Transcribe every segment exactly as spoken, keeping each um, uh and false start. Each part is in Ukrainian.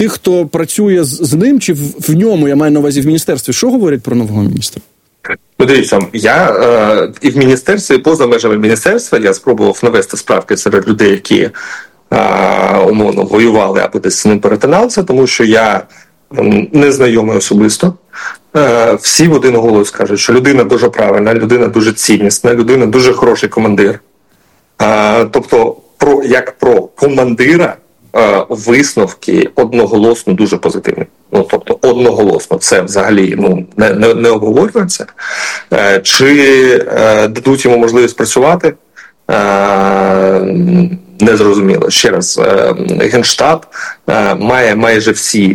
тих, хто працює з, з ним, чи в, в ньому, я маю на увазі в міністерстві, що говорять про нового міністра? Ну, дивіться, я е, і в міністерстві, і поза межами міністерства, я спробував навести справки серед людей, які е, умовно воювали або десь з ним перетиналися, тому що я не знайомий особисто. Е, всі в один голос кажуть, що людина дуже правильна, людина дуже ціннісна, людина дуже хороший командир. Е, тобто, про, як про командира, е, висновки одноголосно дуже позитивні. Ну, тобто, одноголосно. Це взагалі ну, не, не, не обговорюється. Е, чи е, дадуть йому можливість працювати? Е, незрозуміло. Ще раз, е, Генштаб е, має майже всі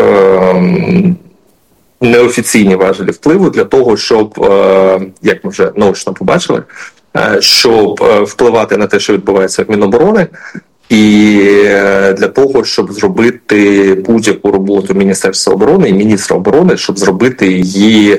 неофіційні важелі впливу для того, щоб, як ми вже наочно побачили, щоб впливати на те, що відбувається в Міноборони, і для того, щоб зробити будь-яку роботу Міністерства оборони і міністра оборони, щоб зробити її,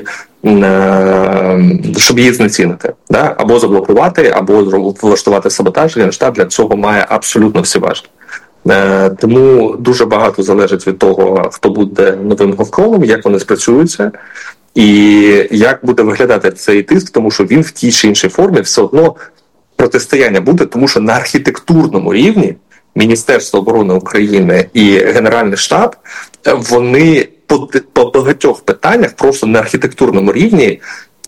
щоб її знецінити, да? Або заблокувати, або влаштувати саботаж. Генштаб для цього має абсолютно всі важелі. Тому дуже багато залежить від того, хто буде новим Головкомом, як вони спрацюються, і як буде виглядати цей тиск, тому що він в тій чи іншій формі все одно протистояння буде, тому що на архітектурному рівні Міністерство оборони України і Генеральний штаб, вони по, по багатьох питаннях просто на архітектурному рівні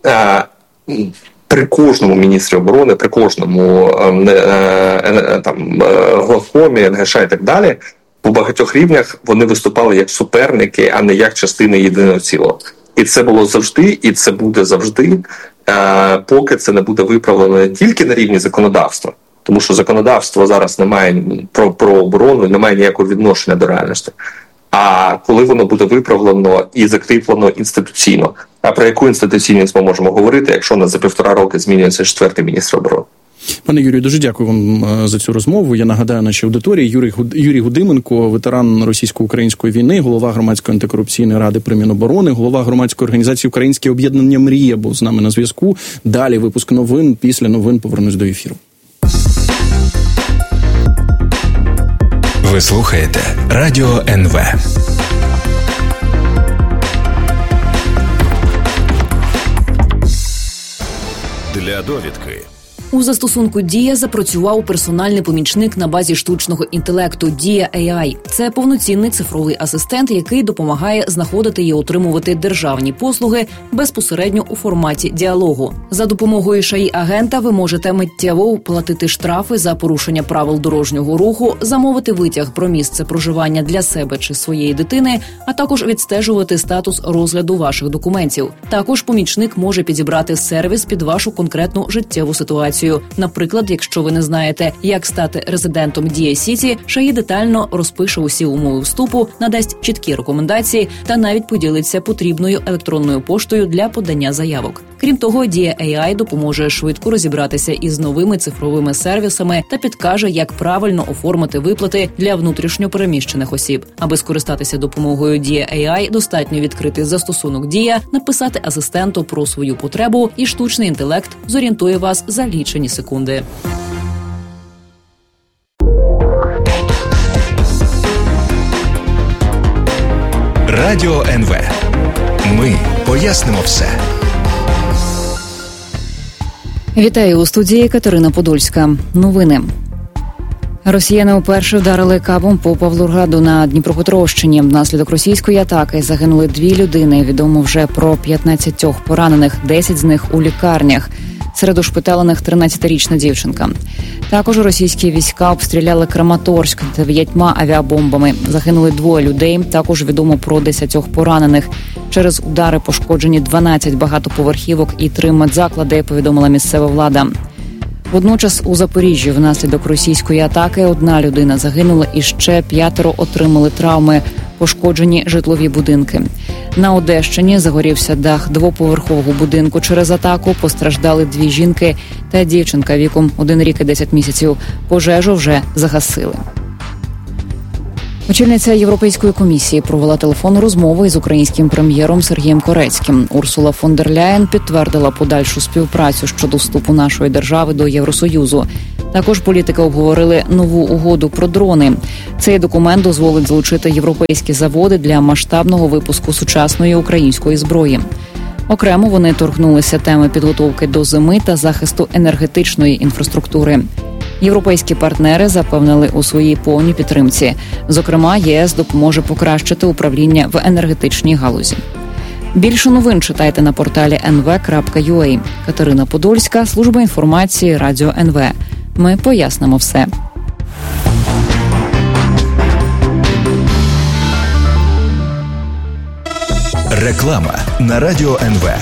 при кожному міністрі оборони, при кожному там главкомі, ен ге еш і так далі, по багатьох рівнях вони виступали як суперники, а не як частини єдиного цілого. І це було завжди, і це буде завжди, поки це не буде виправлено не тільки на рівні законодавства, тому що законодавство зараз не має про, про оборону, не має ніякого відношення до реальності. А коли воно буде виправлено і закріплено інституційно. А про яку інституційність ми можемо говорити, якщо у нас за півтора роки змінюється четвертий міністр оборони? Пане Юрію, дуже дякую вам за цю розмову. Я нагадаю нашій аудиторії, Юрій, Юрій Гудименко, ветеран російсько-української війни, голова Громадської антикорупційної ради при Міноборони, голова громадської організації «Українське об'єднання Мрія» був з нами на зв'язку. Далі випуск новин, після новин повернусь до ефіру. Ви слухаєте Радіо ен ве. Для довідки. У застосунку «Дія» запрацював персональний помічник на базі штучного інтелекту «Дія ей ай». Це повноцінний цифровий асистент, який допомагає знаходити і отримувати державні послуги безпосередньо у форматі діалогу. За допомогою ШАІ-агента ви можете миттєво платити штрафи за порушення правил дорожнього руху, замовити витяг про місце проживання для себе чи своєї дитини, а також відстежувати статус розгляду ваших документів. Також помічник може підібрати сервіс під вашу конкретну життєву ситуацію. Наприклад, якщо ви не знаєте, як стати резидентом Дія Сіті, ШАІ детально розпише усі умови вступу, надасть чіткі рекомендації та навіть поділиться потрібною електронною поштою для подання заявок. Крім того, Дія ей ай допоможе швидко розібратися із новими цифровими сервісами та підкаже, як правильно оформити виплати для внутрішньо переміщених осіб. Аби скористатися допомогою Дія ей ай, достатньо відкрити застосунок Дія, написати асистенту про свою потребу, і штучний інтелект зорієнтує вас за лічені секунди. Радіо ен ве. Ми пояснимо все. Вітаю, у студії Катерина Подольська. Новини. Росіяни вперше вдарили кабом по Павлограду на Дніпропетровщині. Внаслідок російської атаки загинули дві людини. Відомо вже про п'ятнадцять поранених, десять з них у лікарнях. Серед ушпиталених тринадцятирічна дівчинка. Також російські війська обстріляли Краматорськ дев'ятьма авіабомбами. Загинули двоє людей. Також відомо про десятьох поранених. Через удари пошкоджені дванадцять багатоповерхівок і три медзаклади, повідомила місцева влада. Водночас у Запоріжжі внаслідок російської атаки одна людина загинула і ще п'ятеро отримали травми, пошкоджені житлові будинки. На Одещині загорівся дах двоповерхового будинку через атаку, постраждали дві жінки та дівчинка віком один рік і десять місяців. Пожежу вже загасили. Очільниця Європейської комісії провела телефонну розмову із українським прем'єром Сергієм Корецьким. Урсула фон дер Ляєн підтвердила подальшу співпрацю щодо вступу нашої держави до Євросоюзу. Також політики обговорили нову угоду про дрони. Цей документ дозволить залучити європейські заводи для масштабного випуску сучасної української зброї. Окремо вони торкнулися теми підготовки до зими та захисту енергетичної інфраструктури. Європейські партнери запевнили у своїй повній підтримці. Зокрема, ЄС допоможе покращити управління в енергетичній галузі. Більше новин читайте на порталі ен ве крапка ю а. Катерина Подольська, служба інформації Радіо ен ве. Ми пояснимо все. Реклама на Радіо ен ве.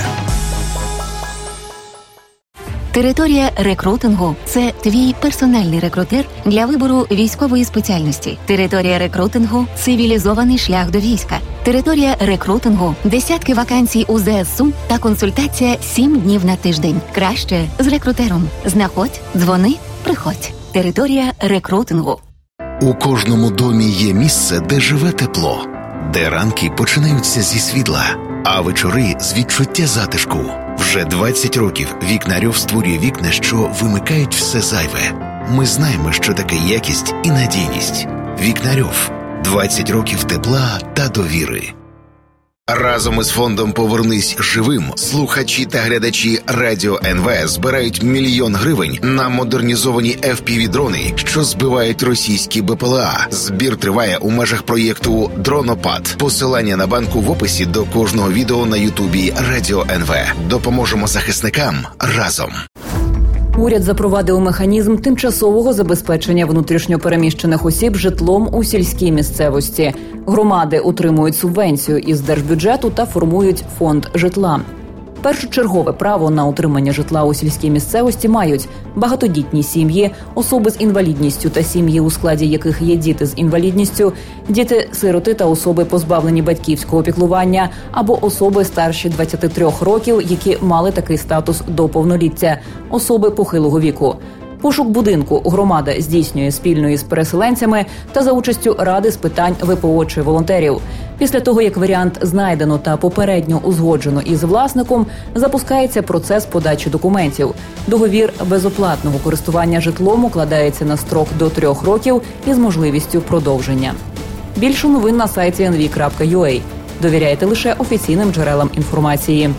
Територія рекрутингу – це твій персональний рекрутер для вибору військової спеціальності. Територія рекрутингу – цивілізований шлях до війська. Територія рекрутингу – десятки вакансій у зе ес у та консультація сім днів на тиждень. Краще з рекрутером. Знаходь, дзвони, приходь. Територія рекрутингу. У кожному домі є місце, де живе тепло, де ранки починаються зі світла, а вечори з відчуття затишку. Вже двадцять років Вікнарьов створює вікна, що вимикають все зайве. Ми знаємо, що таке якість і надійність. Вікнарьов. двадцять років тепла та довіри. Разом із фондом «Повернись живим» слухачі та глядачі Радіо ен ве збирають мільйон гривень на модернізовані еф пі ві-дрони, що збивають російські бе пе ел а. Збір триває у межах проєкту «Дронопад». Посилання на банку в описі до кожного відео на Ютубі Радіо ен ве. Допоможемо захисникам разом. Уряд запровадив механізм тимчасового забезпечення внутрішньопереміщених осіб житлом у сільській місцевості. Громади отримують субвенцію із держбюджету та формують фонд житла. Першочергове право на отримання житла у сільській місцевості мають багатодітні сім'ї, особи з інвалідністю та сім'ї, у складі яких є діти з інвалідністю, діти-сироти та особи, позбавлені батьківського піклування, або особи старші двадцяти трьох років, які мали такий статус до повноліття, особи похилого віку. Пошук будинку громада здійснює спільно із переселенцями та за участю Ради з питань ве пе о чи волонтерів. Після того, як варіант знайдено та попередньо узгоджено із власником, запускається процес подачі документів. Договір безоплатного користування житлом укладається на строк до трьох років із можливістю продовження. Більше новин на сайті ен ве крапка ю а. Довіряйте лише офіційним джерелам інформації.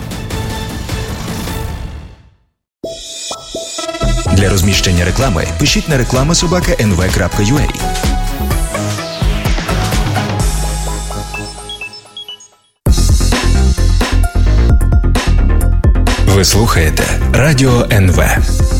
Для розміщення реклами пишіть на реклама собака ен ве крапка ю а. Ви слухаєте Радіо ен ве.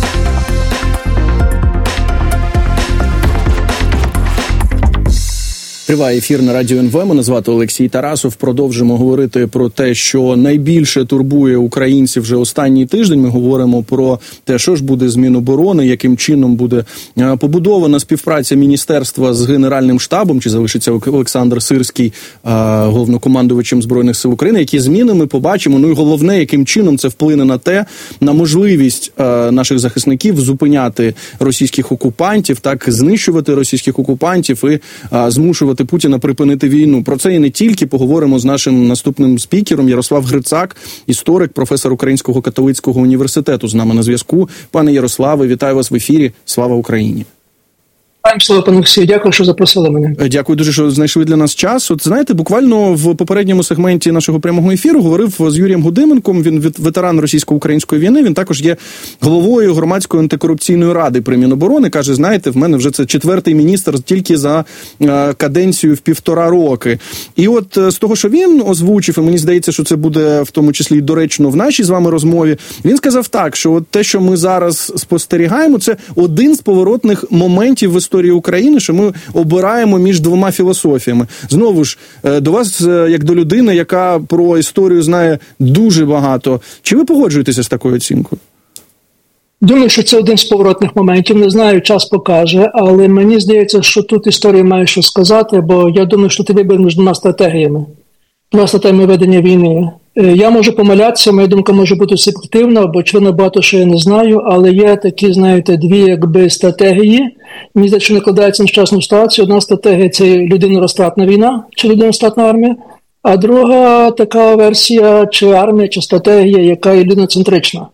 Триває ефір на Радіо ен ве. Мене звати Олексій Тарасов. Продовжимо говорити про те, що найбільше турбує українців вже останній тиждень. Ми говоримо про те, що ж буде з Міноборони, яким чином буде побудована співпраця міністерства з Генеральним штабом, чи залишиться Олександр Сирський головнокомандувачем Збройних сил України, які зміни ми побачимо. Ну і головне, яким чином це вплине на те, на можливість наших захисників зупиняти російських окупантів, так знищувати російських окупантів і змушувати Путіна припинити війну. Про це і не тільки. Поговоримо з нашим наступним спікером Ярослав Грицак, історик, професор Українського католицького університету, з нами на зв'язку. Пане Ярославе, вітаю вас в ефірі. Слава Україні! Слава, пане Олексію, дякую, що запросили мене. Дякую дуже, що знайшли для нас час. От знаєте, буквально в попередньому сегменті нашого прямого ефіру говорив з Юрієм Гудименком, він ветеран російсько-української війни, він також є головою громадської антикорупційної ради при Міноборони. Каже, знаєте, в мене вже це четвертий міністр тільки за е, каденцію в півтора роки. І от з того, що він озвучив, і мені здається, що це буде в тому числі доречно в нашій з вами розмові, він сказав так, що от те, що ми зараз спостерігаємо, це один з поворотних моментів в історії України, що ми обираємо між двома філософіями. Знову ж, до вас, як до людини, яка про історію знає дуже багато. Чи ви погоджуєтеся з такою оцінкою? Думаю, що це один з поворотних моментів. Не знаю, час покаже, але мені здається, що тут історія має що сказати, бо я думаю, що ти вибір між двома стратегіями. Двома стратегіями ведення війни. Я можу помилятися, моя думка може бути суб'єктивна, бо очевидно багато що я не знаю, але є такі, знаєте, дві якби стратегії. Мені здається, що не кладається на сучасну ситуацію. Одна стратегія – це людинорозтратна війна, чи людинорозтратна армія, а друга така версія, чи армія, чи стратегія, яка є людиноцентрична.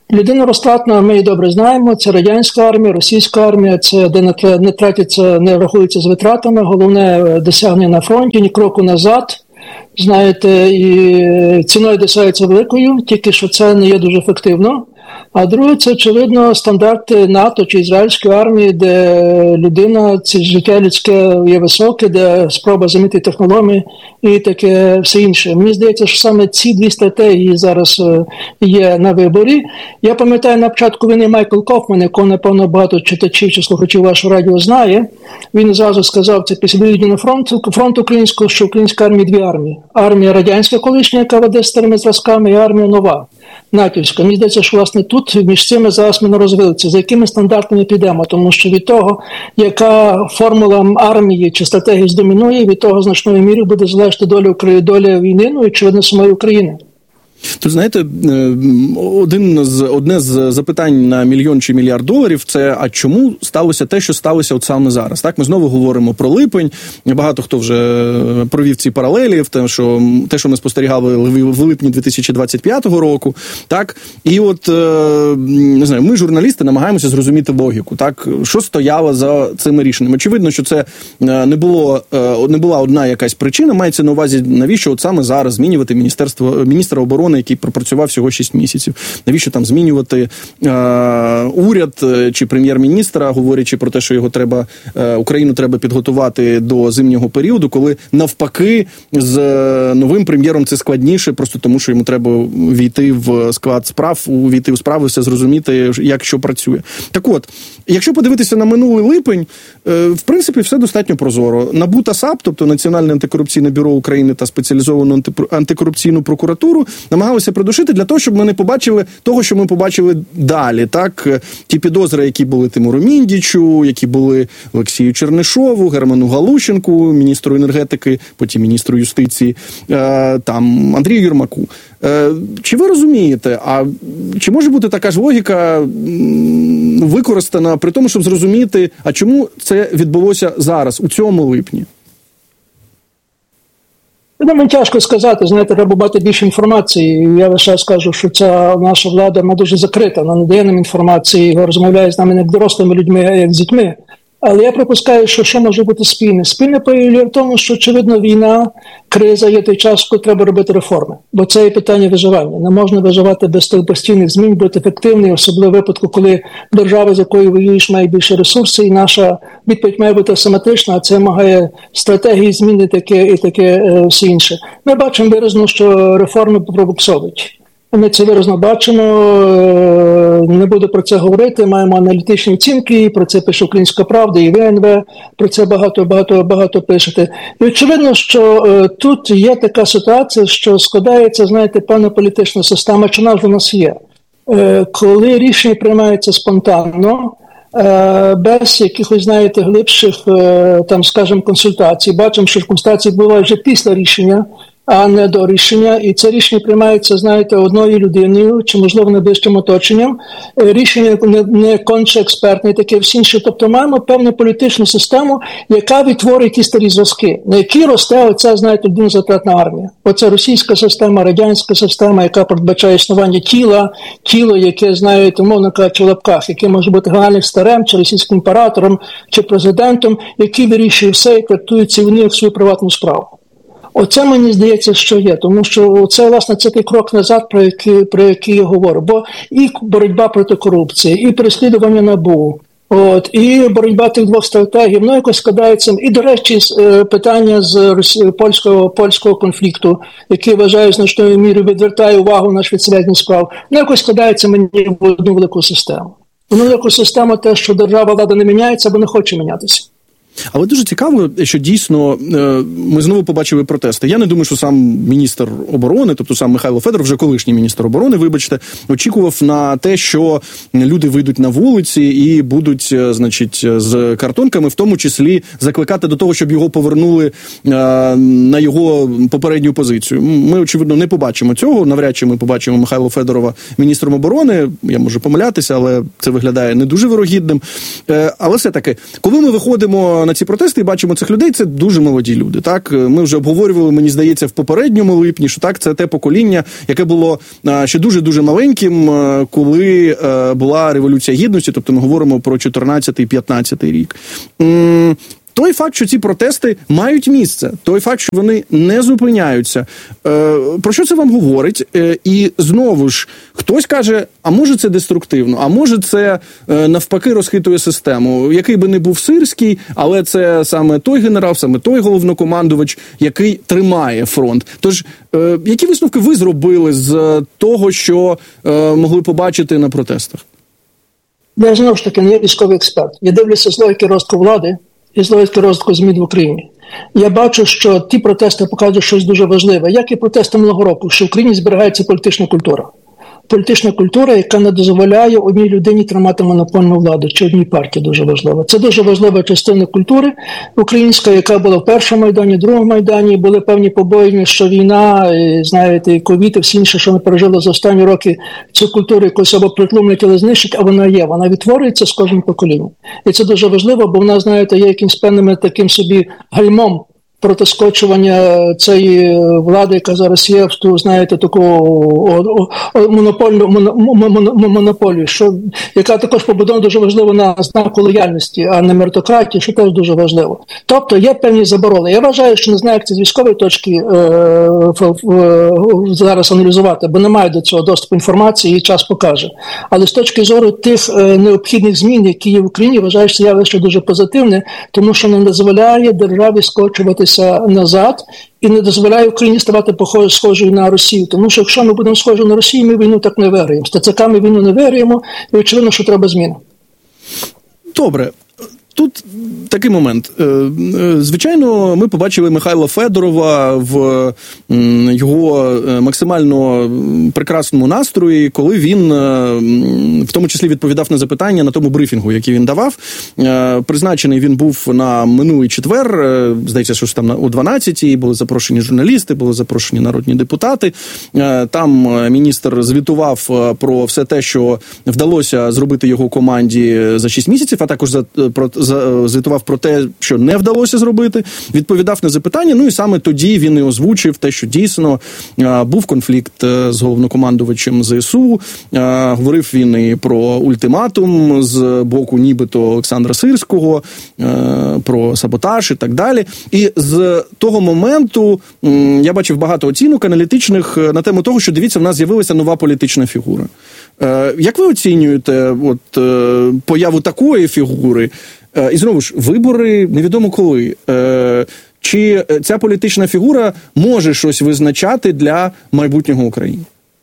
Людина розтратна, ми її добре знаємо, це радянська армія, російська армія, це де не тратиться, не рахується з витратами, головне досягнення на фронті, ні кроку назад. Знаєте, і ціною досягається великою, тільки що це не є дуже ефективно. А друге, це, очевидно, стандарти НАТО чи ізраїльської армії, де людина, це життя людське є високе, де спроба замінити технології і таке все інше. Мені здається, що саме ці дві стратегії зараз є на виборі. Я пам'ятаю, на початку війни Майкл Кофман, якого, напевно, багато читачів чи слухачів вашого радіо знає, він зразу сказав, це після виїзду на фронт, фронт українського, що українська армія дві армії. Армія радянська колишня, яка веде старими зразками, і армія нова. натівська. Мені здається, що, власне, тут між цими зараз ми не розвилися. За якими стандартами підемо? Тому що від того, яка формула армії чи стратегії здомінує, від того значною мірою буде залежати доля, доля війни, ну і, очевидно, самої України. Тут, знаєте, один з, одне з запитань на мільйон чи мільярд доларів – це, а чому сталося те, що сталося от саме зараз? Так, ми знову говоримо про липень, багато хто вже провів ці паралелі, в те, що, те, що ми спостерігали в липні дві тисячі двадцять п'ятого року, так, і от, не знаю, ми, журналісти, намагаємося зрозуміти логіку, так, що стояло за цими рішеннями. Очевидно, що це не було, не була одна якась причина, мається на увазі, навіщо от саме зараз змінювати міністерство, міністра оборони, який пропрацював всього шість місяців. Навіщо там змінювати е, уряд чи прем'єр-міністра, говорячи про те, що його треба, е, Україну треба підготувати до зимнього періоду, коли навпаки з новим прем'єром це складніше, просто тому, що йому треба війти в склад справ, увійти в справи, все зрозуміти, як що працює. Так от, якщо подивитися на минулий липень, е, в принципі, все достатньо прозоро. НАБУ та САП, тобто Національне антикорупційне бюро України та спеціалізовану антикорупційну прокуратуру, намагалися придушити для того, щоб ми не побачили того, що ми побачили далі. Так, ті підозри, які були Тимуру Міндічу, які були Олексію Чернишову, Герману Галущенку, міністру енергетики, потім міністру юстиції, там Андрію Єрмаку. Чи ви розумієте, а чи може бути така ж логіка використана при тому, щоб зрозуміти, а чому це відбулося зараз, у цьому липні? Мені тяжко сказати, знаєте, треба мати більше інформації. Я лише скажу, що ця наша влада, вона дуже закрита, вона не дає нам інформації, розмовляє з нами не як дорослими людьми, а як з дітьми. Але я припускаю, що що може бути спільне? Спільне полягає в тому, що, очевидно, війна, криза є той час, коли треба робити реформи. Бо це є питання виживання. Не можна виживати без тих постійних змін, бути ефективним, особливо в випадку, коли держава, з якою воюєш, має більше ресурсів, і наша відповідь має бути автоматична, а це вимагає стратегії, зміни таке і таке е, все інше. Ми бачимо виразно, що реформи пробуксовують. Ми це виразно бачимо, не буду про це говорити, маємо аналітичні оцінки, про це пише Українська Правда і ВНВ, про це багато-багато-багато пишете. І очевидно, що е, тут є така ситуація, що складається, знаєте, певна політична система, чи вона ж у нас є. Е, коли рішення приймаються спонтанно, е, без якихось, знаєте, глибших, е, там, скажімо, консультацій, бачимо, що консультації бувають вже після рішення, а не до рішення, і це рішення приймається, знаєте, одною людиною, чи, можливо, найближчим оточенням. Рішення не, не конче експертне, і таке всі інше. Тобто маємо певну політичну систему, яка відтворює ті старі зв'язки, на які росте оця, знаєте, людинозатратна армія. Оце російська система, радянська система, яка передбачає існування тіла, тіло, яке, знаєте, мовно кажучи, в лапках, яке може бути генеральним старем, чи російським імператором, чи президентом, який вирішує все і трактує ці вони як свою приватну справу. Оце, мені здається, що є, тому що це, власне, це той крок назад, про який, про який я говорю. Бо і боротьба проти корупції, і переслідування НАБУ, от, і боротьба тих двох стратегій, воно якось складається. І, до речі, питання з польського, польського конфлікту, який, вважаю, значною мірою відвертає увагу на швидкісні справ, воно якось складається мені в одну велику систему. Воно велику систему те, що держава, влада не міняється, або не хоче мінятися. Але дуже цікаво, що дійсно ми знову побачили протести. Я не думаю, що сам міністр оборони, тобто сам Михайло Федоров, вже колишній міністр оборони, вибачте, очікував на те, що люди вийдуть на вулиці і будуть, значить, з картонками, в тому числі закликати до того, щоб його повернули на його попередню позицію. Ми, очевидно, не побачимо цього. Навряд чи ми побачимо Михайла Федорова міністром оборони. Я можу помилятися, але це виглядає не дуже вирогідним. Але все-таки, коли ми виходимо дивимося на ці протести і бачимо цих людей, це дуже молоді люди. Так, ми вже обговорювали, мені здається, в попередньому липні, що так, це те покоління, яке було ще дуже-дуже маленьким, коли була Революція Гідності, тобто ми говоримо про чотирнадцятий-п'ятнадцятий рік. Той факт, що ці протести мають місце, той факт, що вони не зупиняються, про що це вам говорить? І знову ж, хтось каже, а може це деструктивно, а може це навпаки розхитує систему, який би не був Сирський, але це саме той генерал, саме той головнокомандувач, який тримає фронт. Тож, які висновки ви зробили з того, що могли побачити на протестах? Я, знову ж таки, не є військовий експерт. Я дивлюся з логіки розвитку влади і з логіки розвитку змін в Україні. Я бачу, що ті протести показують щось дуже важливе, як і протести минулого року, що в Україні зберігається політична культура. Політична культура, яка не дозволяє одній людині тримати монопольну владу, чи одній партії дуже важливо. Це дуже важлива частина культури української, яка була в першому Майдані, в другому Майдані, були певні побоїння, що війна, і, знаєте, і ковід, і всі інше, що ми пережили за останні роки, цю культуру якось або притлумлять, але знищить, а вона є, вона відтворюється з кожним поколінням. І це дуже важливо, бо вона, знаєте, є якимсь певним таким собі гальмом проти скочування цієї влади, яка зараз є в ту, знаєте, таку монопольну монополію, що, яка також побудована дуже важливо на знаку лояльності, а не меритократії, що теж дуже важливо. Тобто є певні заборони. Я вважаю, що не знаю, як це з військової точки е, е, зараз аналізувати, бо немає до цього доступу інформації, і час покаже. Але з точки зору тих е, необхідних змін, які є в Україні, вважаю, що це явище дуже позитивне, тому що не дозволяє державі скочуватися назад і не дозволяє Україні ставати схожою на Росію. Тому що якщо ми будемо схожі на Росію, ми війну так не виграємо. З ТЦК ми війну не виграємо, і очевидно, що треба зміни. Добре. Тут такий момент. Звичайно, ми побачили Михайла Федорова в його максимально прекрасному настрої, коли він, в тому числі, відповідав на запитання на тому брифінгу, який він давав. Призначений він був на минулий четвер, здається, що там о дванадцятій, були запрошені журналісти, були запрошені народні депутати. Там міністр звітував про все те, що вдалося зробити його команді за шість місяців, а також за про звітував про те, що не вдалося зробити, відповідав на запитання, ну і саме тоді він і озвучив те, що дійсно а, був конфлікт з головнокомандувачем ЗСУ, а, говорив він і про ультиматум з боку нібито Олександра Сирського, а, про саботаж і так далі. І з того моменту м, я бачив багато оцінок аналітичних на тему того, що, дивіться, в нас з'явилася нова політична фігура. Е, як ви оцінюєте от, е, появу такої фігури? Е, і знову ж, вибори невідомо коли. Е, чи ця політична фігура може щось визначати для майбутнього України?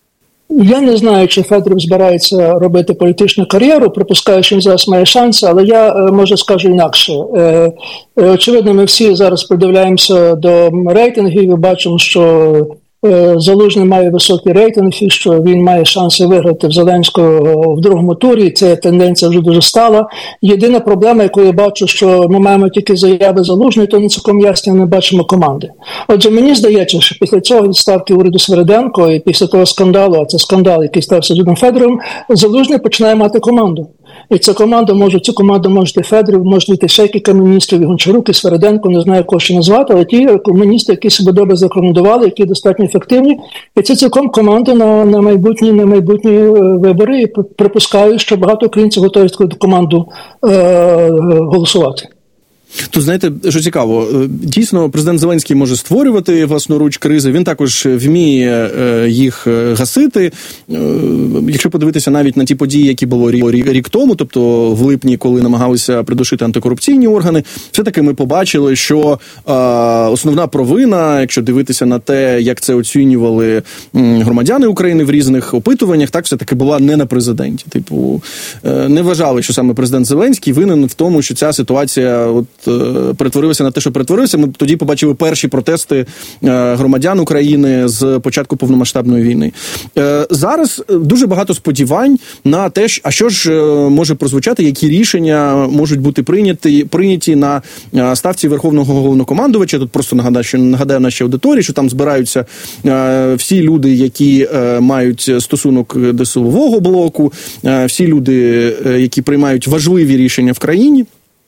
Я не знаю, чи Федоров збирається робити політичну кар'єру, припускаю, що він зараз має шанси, але я, може, скажу інакше. Е, е, очевидно, ми всі зараз придивляємося до рейтингів і бачимо, що Залужний має високий рейтинг і що він має шанси виграти в Зеленського в другому турі. Ця тенденція вже дуже стала. Єдина проблема, яку я бачу, що ми маємо тільки заяви Залужної, то не цілком ясно не бачимо команди. Отже, мені здається, що після цього відставки уряду Свериденко і після того скандалу, а це скандал, який стався з Юрієм Федоровим, Залужний починає мати команду. І ця команда може, цю команду може йти Федоров, може йти ще кілька міністрів, і Гончарук, і Свериденко, не знаю, кого ще назвати, але ті міністри, які себе добре зарекомендували, які достатньо ефективні. І це цілком команда на, на, майбутні, на майбутні вибори. І припускаю, що багато українців готові таку команду е- голосувати. Тут, знаєте, що цікаво, дійсно, президент Зеленський може створювати власноруч кризи, він також вміє їх гасити. Якщо подивитися навіть на ті події, які було рік тому, тобто в липні, коли намагалися придушити антикорупційні органи, все-таки ми побачили, що основна провина, якщо дивитися на те, як це оцінювали громадяни України в різних опитуваннях, так все-таки була не на президенті. Типу, не вважали, що саме президент Зеленський винен в тому, що ця ситуація от перетворилося на те, що перетворилося. Ми тоді побачили перші протести громадян України з початку повномасштабної війни. Зараз дуже багато сподівань на те, а що ж може прозвучати, які рішення можуть бути прийняті, прийняті на ставці Верховного Головнокомандувача. Тут просто нагадаю, що нагадаю нашій аудиторії, що там збираються всі люди, які мають стосунок до силового блоку, всі люди, які приймають важливі рішення в країні.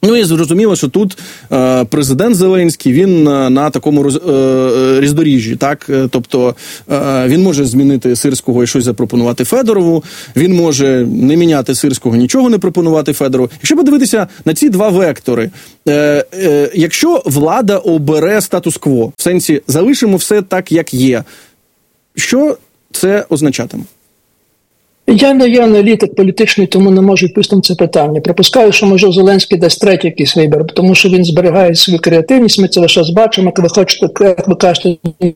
Ну і зрозуміло, що тут е, президент Зеленський, він на, на такому роз, е, різдоріжжі, так? Тобто е, він може змінити Сирського і щось запропонувати Федорову, він може не міняти Сирського, нічого не пропонувати Федорову. Якщо подивитися на ці два вектори, е, е, якщо влада обере статус-кво, в сенсі залишимо все так, як є, що це означатиме? Я не є аналітик політичний, тому не можу відповісти на це питання. Припускаю, що, може, Зеленський дасть третій якийсь вибір, тому що він зберігає свою креативність, ми це весь час бачимо, як ви хочете, як ви кажете,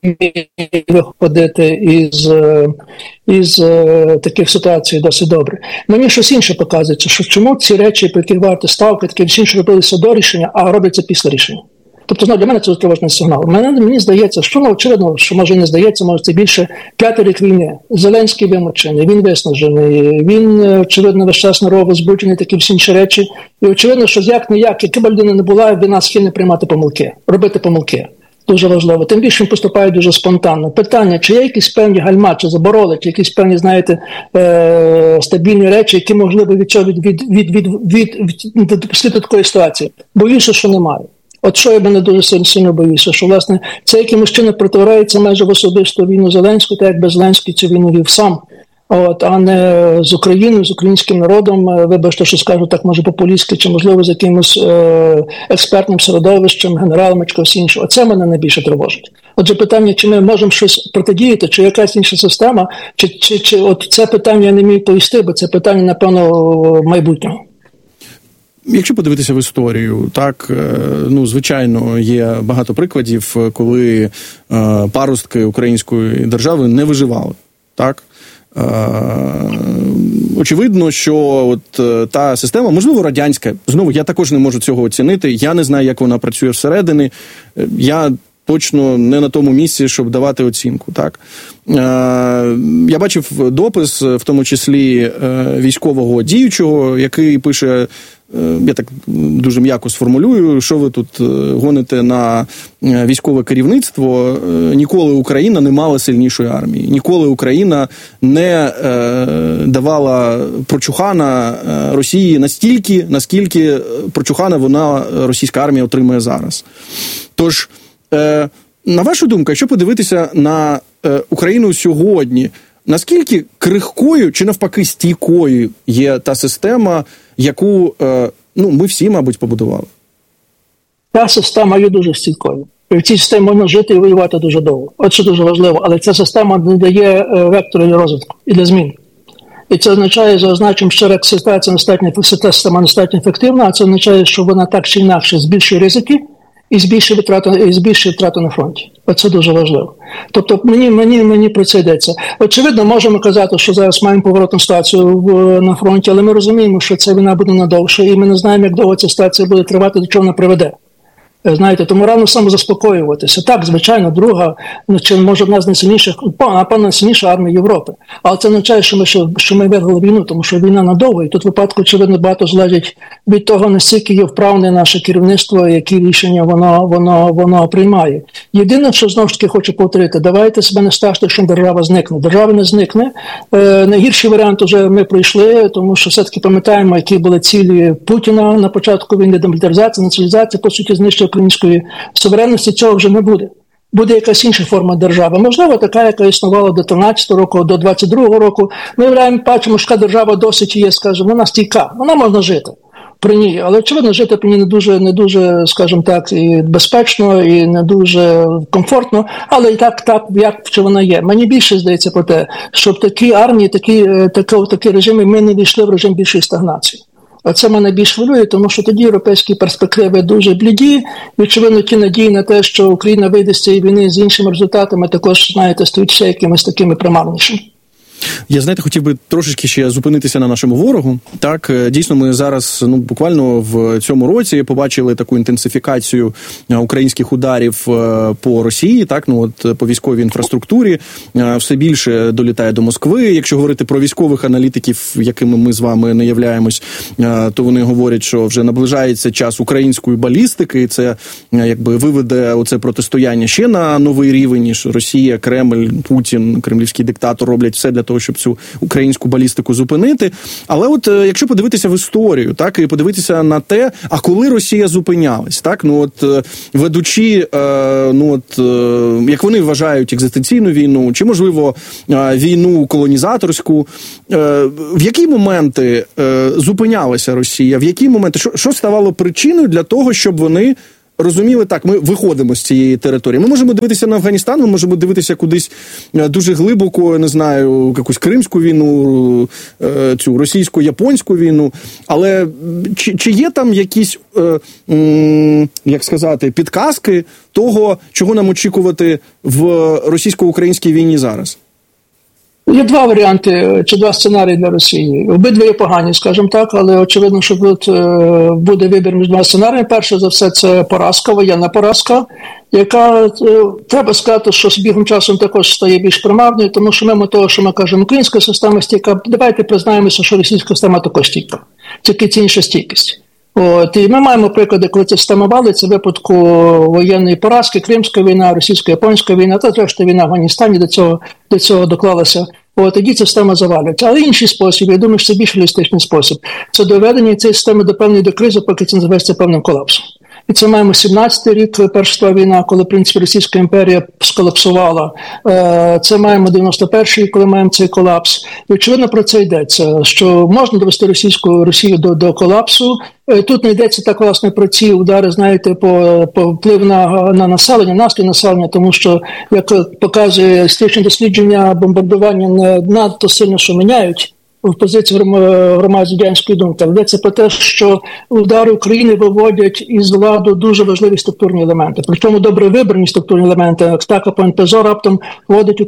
виходити із, із таких ситуацій досить добре. Мені щось інше показується, що чому ці речі, по яких варто ставки, такі всі інші робилися до рішення, а робляться після рішення. Тобто, для мене це тривожний сигнал. Мені, мені здається, що, ну, очевидно, що може не здається, може це більше п'ятий рік війни. Зеленський вимучений, він виснажений, він, очевидно, весь час нервово збуджений, такі всі інші речі. І очевидно, що як-не-як, яка б людина не була, він нас схильний приймати помилки, робити помилки. Дуже важливо. Тим більше він поступає дуже спонтанно. Питання, чи є якісь певні гальма, чи забороли, чи якісь певні, знаєте, е- стабільні речі, які можливо від цього від, від, від, від, від, від, від допустити такої ситуації. Боюся, що немає. От що я мене дуже сильно боюся, що, власне, це якимось чином противається майже в особисту війну Зеленського, так якби Зеленський цю війну вів сам, от, а не з Україною, з українським народом, вибачте, що скажу так, може популістськи, чи, можливо, з якимось е- експертним середовищем, генералами, чи когось іншого. Оце мене найбільше тривожить. Отже, питання, чи ми можемо щось протидіяти, чи якась інша система, чи, чи, чи от це питання я не міг повісти, бо це питання, напевно, майбутнього. Якщо подивитися в історію, так, ну, звичайно, є багато прикладів, коли е, паростки української держави не виживали, так. Е, очевидно, що от е, та система, можливо, радянська, знову, я також не можу цього оцінити, я не знаю, як вона працює всередині, я точно не на тому місці, щоб давати оцінку, так. Е, я бачив допис, в тому числі е, військового діючого, який пише, я так дуже м'яко сформулюю, що ви тут гоните на військове керівництво. Ніколи Україна не мала сильнішої армії. Ніколи Україна не е, давала прочухана Росії настільки, наскільки прочухана вона, російська армія, отримує зараз. Тож, е, на вашу думку, якщо подивитися на е, Україну сьогодні, наскільки крихкою чи навпаки стійкою є та система, яку, ну, ми всі, мабуть, побудували? Та система є дуже стійкою. В цій системі можна жити і воювати дуже довго. От що дуже важливо. Але ця система не дає вектору для розвитку і для змін. І це означає, за означенням, що як ситуація недостатньо, система недостатньо ефективна, а це означає, що вона так чи інакше збільшує ризики і збільшує втрату, і збільшує втрату на фронті. Оце дуже важливо. Тобто мені, мені, мені про це йдеться. Очевидно, можемо казати, що зараз маємо поворотну ситуацію в, на фронті, але ми розуміємо, що ця війна буде надовше, і ми не знаємо, як довго ця ситуація буде тривати, до чого вона приведе. Знаєте, тому рано самозаспокоюватися. Так, звичайно, друга, чи може одна з найсильніших, напевно, найсильніша армія Європи. Але це означає, що ми, що, що ми виграли війну, тому що війна надовго. І тут в випадку, очевидно, багато залежить від того, наскільки є вправне наше керівництво, які рішення воно, воно, воно приймає. Єдине, що, знову ж таки, хочу повторити, давайте себе не ставте, що держава зникне. Держава не зникне. Е, найгірший варіант вже ми пройшли, тому що все-таки пам'ятаємо, які були цілі Путіна на початку війни, демілітаризація, націоналізація, по суті, знищення української суверенності, цього вже не буде. Буде якась інша форма держави. Можливо, така, яка існувала до тринадцятого року, до двадцять другого року. Ми реально бачимо, що держава досить є, скажімо, вона стійка, вона можна жити при ній, але, очевидно, жити при ній не дуже, не дуже, скажімо так, і безпечно, і не дуже комфортно, але і так, так, як чи вона є. Мені більше здається про те, щоб такі армії, такі, такі, такі режими, ми не війшли в режим більшої стагнації. А це мене більш хвилює, тому що тоді європейські перспективи дуже бліді. І, очевидно, ті надії на те, що Україна вийде з цієї війни з іншими результатами, також, знаєте, стають ще якимись такими примарнішими. Я, знаєте, хотів би трошечки ще зупинитися на нашому ворогу. Так, дійсно, ми зараз, ну, буквально в цьому році побачили таку інтенсифікацію українських ударів по Росії, так, ну, от по військовій інфраструктурі. Все більше долітає до Москви. Якщо говорити про військових аналітиків, якими ми з вами не являємось, то вони говорять, що вже наближається час української балістики, і це, якби, виведе оце протистояння ще на новий рівень, що Росія, Кремль, Путін, кремлівський диктатор роблять все для того, щоб цю українську балістику зупинити. Але от якщо подивитися в історію, так, і подивитися на те, а коли Росія зупинялась, так, ну от ведучи, ну от, як вони вважають, екзистенційну війну, чи, можливо, війну колонізаторську, в які моменти зупинялася Росія, в які моменти, що, що ставало причиною для того, щоб вони розуміли, так, ми виходимо з цієї території. Ми можемо дивитися на Афганістан, ми можемо дивитися кудись дуже глибоко, не знаю, якусь Кримську війну, цю російсько-японську війну, але чи, чи є там якісь, як сказати, підказки того, чого нам очікувати в російсько-українській війні зараз? Є два варіанти, чи два сценарії для Росії. Обидва є погані, скажімо так, але очевидно, що тут буде вибір між двома сценаріями. Перше за все, це поразка, воєнна поразка, яка, треба сказати, що з бігом часом також стає більш примарною, тому що мимо того, що ми кажемо, українська система стійка, давайте признаємося, що російська система також стійка. Тільки це інша стійкість. От, і ми маємо приклади, коли ця система валиться, в випадку воєнної поразки, Кримська війна, російсько-японська війна, та зрештою війна в Афганістані до цього, до цього доклалася. От, тоді ця система завалюється. Але інший спосіб, я думаю, що це більш реалістичний спосіб, це доведення цієї системи до певної до кризи, поки це називається певним колапсом. І це маємо сімнадцятий рік, Перша світова війна, коли, в принципі, Російська імперія сколапсувала. Це маємо дев'яносто перший рік, коли маємо цей колапс. І, очевидно, про це йдеться, що можна довести російську Росію до, до колапсу. Тут не йдеться так, власне, про ці удари, знаєте, по, по вплив на, на населення, настрій населення, тому що, як показує історичне дослідження, бомбардування не надто сильно, що міняють в позиції громадянської думки. Йдеться про те, що удари України виводять із ладу дуже важливі структурні елементи. Причому добре вибрані структурні елементи. Атака по ен пе зет о раптом вводить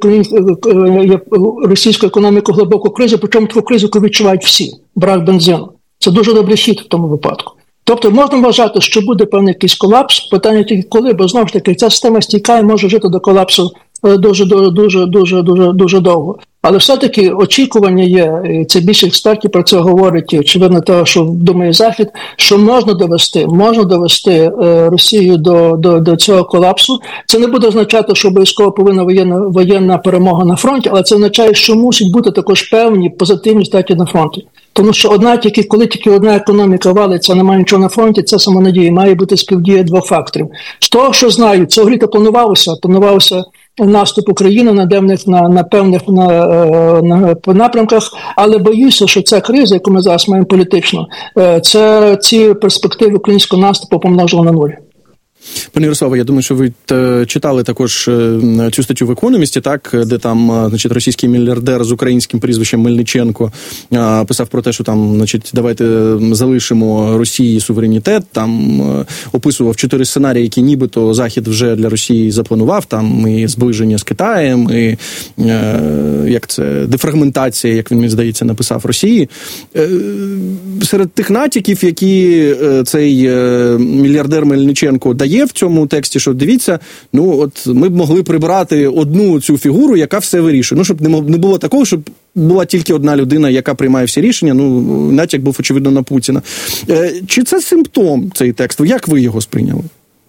російську економіку в глибоку кризу, причому таку кризу, яку відчувають всі. Брак бензину. Це дуже добрий хід в тому випадку. Тобто можна вважати, що буде певний якийсь колапс, питання тільки коли, бо знову ж таки ця система стійка і може жити до колапсу дуже, дуже, дуже, дуже, дуже, дуже довго. Але все-таки очікування є, і це більше експертів про це говорять, і очевидно того, що думає Захід, що можна довести, можна довести е, Росію до, до, до цього колапсу. Це не буде означати, що обов'язково повинна воєнна, воєнна перемога на фронті, але це означає, що мусять бути також певні позитивні статі на фронті. Тому що одна тільки, коли тільки одна економіка валиться, немає нічого на фронті, це самонадія. Має бути співдія двох факторів. З того, що знаю, цього літа планувалося, планувався наступ України на певних, на, на певних на, на, на напрямках, але боюся, що ця криза, яку ми зараз маємо політично, це ці перспективи українського наступу помножили на нуль. Пане Ярославе, я думаю, що ви читали також цю статтю в «Економісті», так, де там, значить, російський мільярдер з українським прізвищем Мельниченко писав про те, що там, значить, давайте залишимо Росії суверенітет, там описував чотири сценарії, які нібито Захід вже для Росії запланував, там і зближення з Китаєм, і як це, дефрагментація, як він, мені здається, написав Росії. Серед тих натяків, які цей мільярдер Мельниченко дає в цьому тексті, що дивіться, ну от ми б могли прибрати одну цю фігуру, яка все вирішує. Ну, щоб не було такого, щоб була тільки одна людина, яка приймає всі рішення, ну, натяк був, очевидно, на Путіна. Чи це симптом, цей текст? Як ви його сприйняли?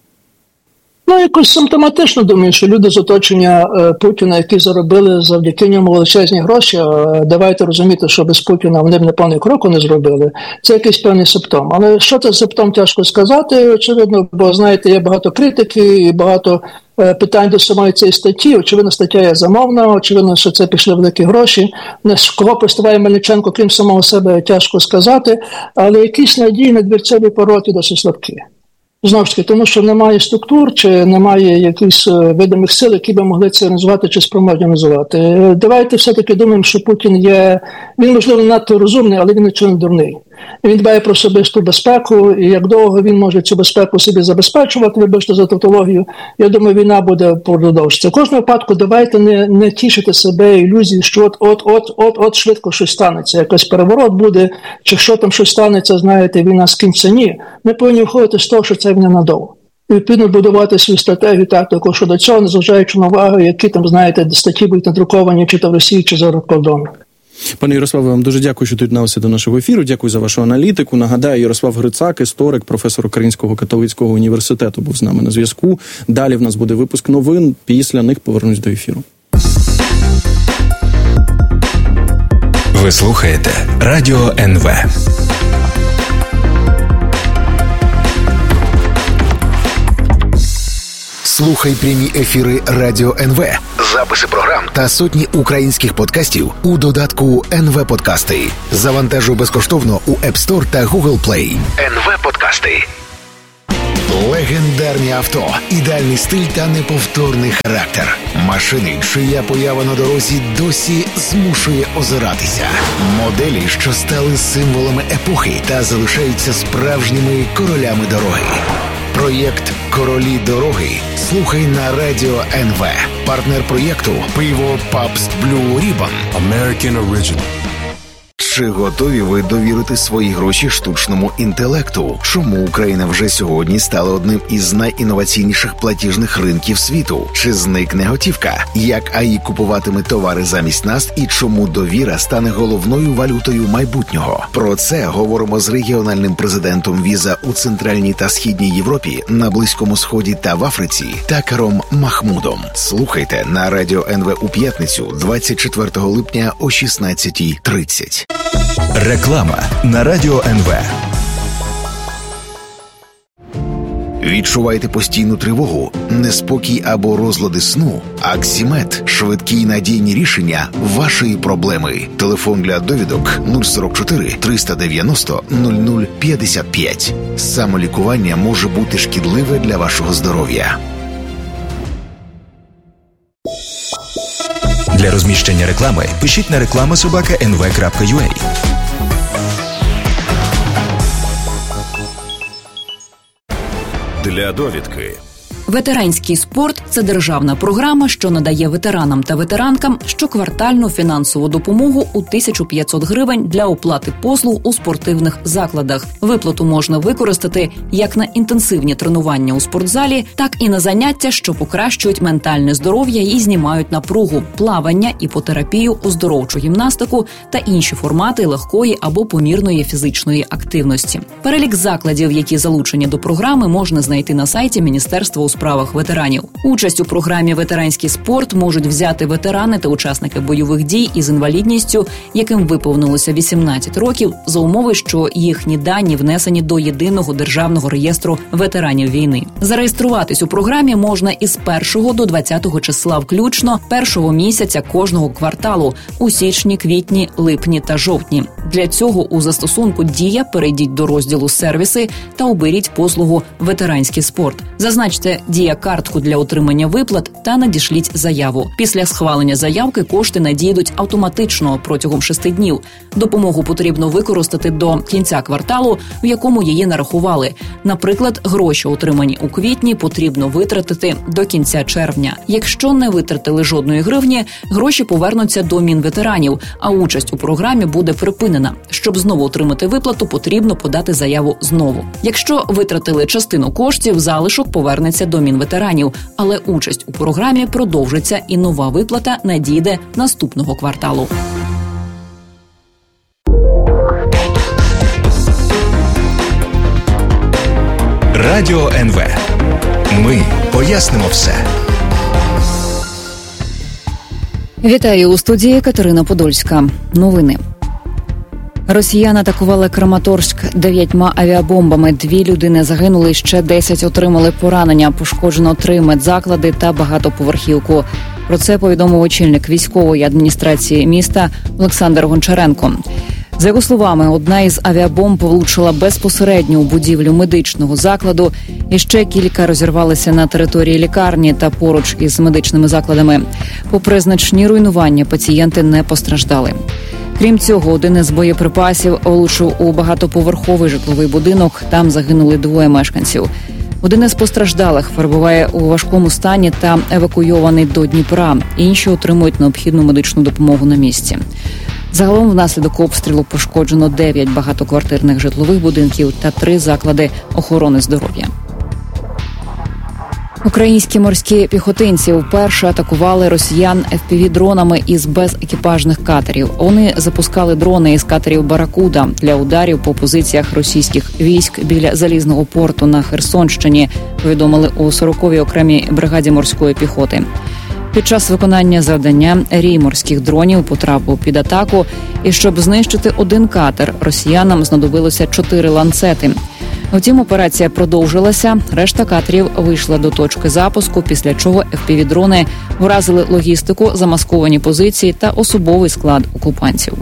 Ну, якось симптоматично думаю, що люди з оточення е, Путіна, які заробили завдяки ньому величезні гроші, е, давайте розуміти, що без Путіна вони б не повний кроку не зробили, це якийсь певний симптом. Але що це симптом, тяжко сказати, очевидно, бо, знаєте, є багато критики і багато е, питань до самої цієї статті. Очевидно, стаття є замовна, очевидно, що це пішли великі гроші. Не з кого представляє Мельниченко, крім самого себе, тяжко сказати, але якісь надії на двірцеві пороки досить слабкі. Знову ж таки, тому що немає структур, чи немає якихось видимих сил, які би могли це організувати чи спроможні організувати. Давайте все-таки думаємо, що Путін є, він, можливо, надто розумний, але він нічого не дурний. Він дбає про особисту безпеку, і як довго він може цю безпеку собі забезпечувати, вибачте за тавтологію, я думаю, війна буде продовжитися. В кожному випадку давайте не, не тішити себе ілюзією, що от-от-от-от швидко щось станеться, якийсь переворот буде, чи що там щось станеться, знаєте, війна скінчиться. Ні. Ми повинні виходити з того, що це війна надовго. І відповідно будувати свою стратегію тактику щодо цього, незважаючи на увагу, які там, знаєте, статті будуть надруковані чи то в Росії, чи за кордоном. Пане Ярославе, вам дуже дякую, що доєдналися до нашого ефіру. Дякую за вашу аналітику. Нагадаю, Ярослав Грицак, історик, професор Українського католицького університету, був з нами на зв'язку. Далі в нас буде випуск новин. Після них повернусь до ефіру. Ви слухаєте Радіо ен ве. Слухай прямі ефіри Радіо ен ве, записи програм та сотні українських подкастів у додатку ен ве Подкасти. Завантажуй безкоштовно у App Store та Google Play. ен ве Подкасти. Легендарні авто, ідеальний стиль та неповторний характер. Машини, чия поява на дорозі досі змушує озиратися. Моделі, що стали символами епохи та залишаються справжніми королями дороги. Проєкт «Королі дороги» слухай на Радіо ен ве. Партнер проєкту – пиво Pabst Blue Ribbon. American Original. Чи готові ви довірити свої гроші штучному інтелекту? Чому Україна вже сьогодні стала одним із найінноваційніших платіжних ринків світу? Чи зникне готівка? Як ей ай купуватиме товари замість нас і чому довіра стане головною валютою майбутнього? Про це говоримо з регіональним президентом Віза у Центральній та Східній Європі, на Близькому Сході та в Африці Такером Махмудом. Слухайте на Радіо ен ве у п'ятницю двадцять четвертого липня о шістнадцятій тридцять. Реклама на Радіо ен ве. Відчуваєте постійну тривогу, неспокій або розлади сну? Аксімед – швидкі й надійні рішення вашої проблеми. Телефон для довідок нуль сорок чотири триста дев'яносто нуль нуль п'ятдесят п'ять. Самолікування може бути шкідливе для вашого здоров'я. Для розміщення реклами пишіть на реклама собака ен ве крапка ю а. Для довідки. Ветеранський спорт – це державна програма, що надає ветеранам та ветеранкам щоквартальну фінансову допомогу у тисячу п'ятсот гривень для оплати послуг у спортивних закладах. Виплату можна використати як на інтенсивні тренування у спортзалі, так і на заняття, що покращують ментальне здоров'я і знімають напругу, плавання, іпотерапію, оздоровчу гімнастику та інші формати легкої або помірної фізичної активності. Перелік закладів, які залучені до програми, можна знайти на сайті Міністерства у справах ветеранів. Участь у програмі «Ветеранський спорт» можуть взяти ветерани та учасники бойових дій із інвалідністю, яким виповнилося вісімнадцять років, за умови, що їхні дані внесені до єдиного державного реєстру ветеранів війни. Зареєструватись у програмі можна із першого до двадцятого числа включно першого місяця кожного кварталу у січні, квітні, липні та жовтні. Для цього у застосунку «Дія» перейдіть до розділу «Сервіси» та оберіть послугу «Ветеранський спорт». Зазначте Дія-картку для отримання виплат та надішліть заяву. Після схвалення заявки кошти надійдуть автоматично протягом шести днів. Допомогу потрібно використати до кінця кварталу, в якому її нарахували. Наприклад, гроші, отримані у квітні, потрібно витратити до кінця червня. Якщо не витратили жодної гривні, гроші повернуться до Мінветеранів, а участь у програмі буде припинена. Щоб знову отримати виплату, потрібно подати заяву знову. Якщо витратили частину коштів, залишок повернеться до Мінветеранів, але участь у програмі продовжиться і нова виплата надійде наступного кварталу. Радіо ен ве. Ми пояснимо все. Вітаю у студії Катерина Подольська. Новини. Росіяни атакували Краматорськ дев'ятьма авіабомбами. Дві людини загинули, ще десять отримали поранення. Пошкоджено три медзаклади та багатоповерхівку. Про це повідомив очільник військової адміністрації міста Олександр Гончаренко. За його словами, одна із авіабомб влучила безпосередньо у будівлю медичного закладу, і ще кілька розірвалися на території лікарні та поруч із медичними закладами. Попри значні руйнування, пацієнти не постраждали. Крім цього, один із боєприпасів влучив у багатоповерховий житловий будинок. Там загинули двоє мешканців. Один із постраждалих перебуває у важкому стані та евакуйований до Дніпра. Інші отримують необхідну медичну допомогу на місці. Загалом внаслідок обстрілу пошкоджено дев'ять багатоквартирних житлових будинків та три заклади охорони здоров'я. Українські морські піхотинці вперше атакували росіян еф пі ві-дронами із безекіпажних катерів. Вони запускали дрони із катерів «Баракуда» для ударів по позиціях російських військ біля Залізного порту на Херсонщині, повідомили у сороковій окремій бригаді морської піхоти. Під час виконання завдання рій морських дронів потрапив під атаку, і щоб знищити один катер, росіянам знадобилося чотири ланцети. Втім, операція продовжилася, решта катерів вийшла до точки запуску, після чого еф пі ві-дрони вразили логістику, замасковані позиції та особовий склад окупантів.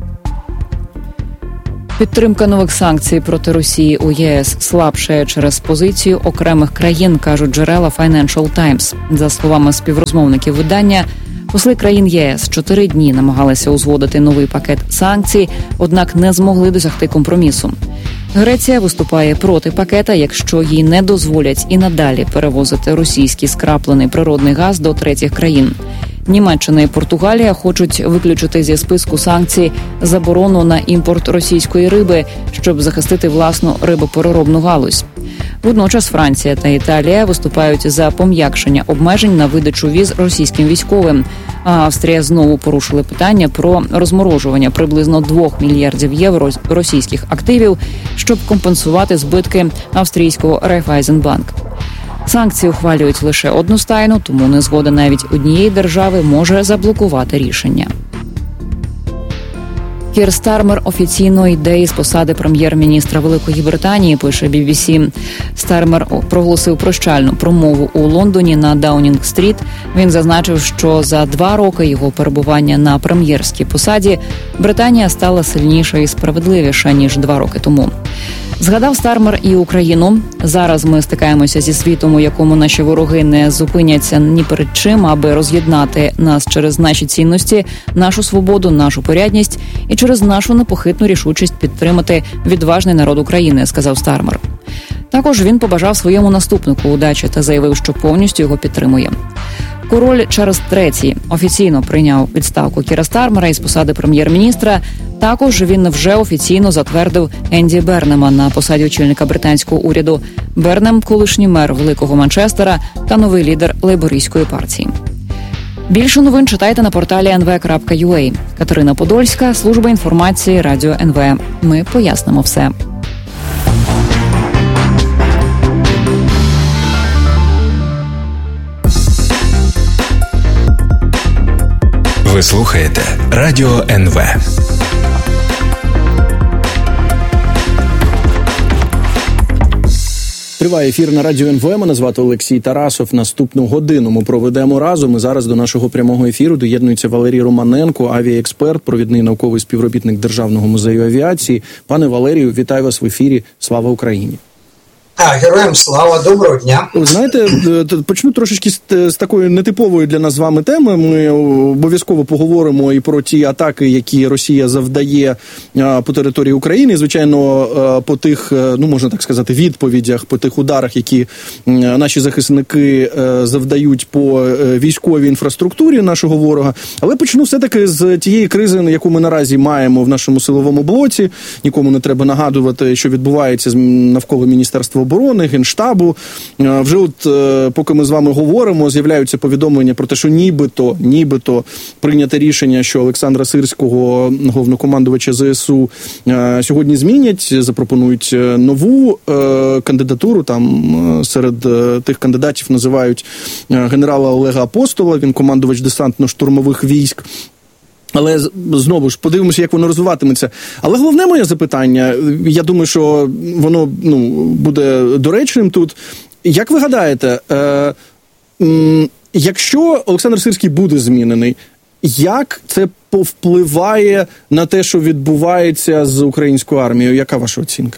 Підтримка нових санкцій проти Росії у ЄС слабшає через позицію окремих країн, кажуть джерела Financial Times. За словами співрозмовників видання, посли країн ЄС чотири дні намагалися узгодити новий пакет санкцій, однак не змогли досягти компромісу. Греція виступає проти пакета, якщо їй не дозволять і надалі перевозити російський скраплений природний газ до третіх країн. Німеччина і Португалія хочуть виключити зі списку санкцій заборону на імпорт російської риби, щоб захистити власну рибопереробну галузь. Водночас Франція та Італія виступають за пом'якшення обмежень на видачу віз російським військовим. А Австрія знову порушила питання про розморожування приблизно двох мільярдів євро російських активів, щоб компенсувати збитки австрійського Райфайзенбанк. Санкції ухвалюють лише одностайно, тому незгода навіть однієї держави може заблокувати рішення. Кір Стармер офіційно йде із посади прем'єр-міністра Великої Британії, пише бі бі сі. Стармер проголосив прощальну промову у Лондоні на Даунінг-стріт. Він зазначив, що за два роки його перебування на прем'єрській посаді Британія стала сильніша і справедливіша, ніж два роки тому. Згадав Стармер і Україну. Зараз ми стикаємося зі світом, у якому наші вороги не зупиняться ні перед чим, аби роз'єднати нас через наші цінності, нашу свободу, нашу порядність і через нашу непохитну рішучість підтримати відважний народ України, сказав Стармер. Також він побажав своєму наступнику удачі та заявив, що повністю його підтримує. Король Чарльз третій офіційно прийняв відставку Кіра Стармера із посади прем'єр-міністра. Також він вже офіційно затвердив Енді Бернема на посаді очільника британського уряду. Бернем – колишній мер Великого Манчестера та новий лідер лейбористської партії. Більше новин читайте на порталі ен ве крапка ю а. Катерина Подольська, служба інформації Радіо ен ве. Ми пояснимо все. Ви слухаєте Радіо ен ве. Триває ефір на Радіо ен ве. Мене звати Олексій Тарасов. Наступну годину ми проведемо разом. І зараз до нашого прямого ефіру доєднується Валерій Романенко, авіаексперт, провідний науковий співробітник Державного музею авіації. Пане Валерію, вітаю вас в ефірі. Слава Україні! А, героям слава, доброго дня. Знаєте, почну трошечки з, з такої нетипової для нас з вами теми. Ми обов'язково поговоримо і про ті атаки, які Росія завдає по території України. І, звичайно, по тих, ну можна так сказати, відповідях, по тих ударах, які наші захисники завдають по військовій інфраструктурі нашого ворога. Але почну все-таки з тієї кризи, яку ми наразі маємо в нашому силовому блоці. Нікому не треба нагадувати, що відбувається навколо Міністерства оборони, Генштабу. Вже от, поки ми з вами говоримо, з'являються повідомлення про те, що нібито, нібито прийняте рішення, що Олександра Сирського, головнокомандувача зе ес у, сьогодні змінять, запропонують нову кандидатуру. Там серед тих кандидатів називають генерала Олега Апостола, він командувач десантно-штурмових військ. Але, знову ж, подивимося, як воно розвиватиметься. Але головне моє запитання, я думаю, що воно ну, буде доречним тут. Як ви гадаєте, е, м, якщо Олександр Сирський буде змінений, як це повпливає на те, що відбувається з українською армією? Яка ваша оцінка?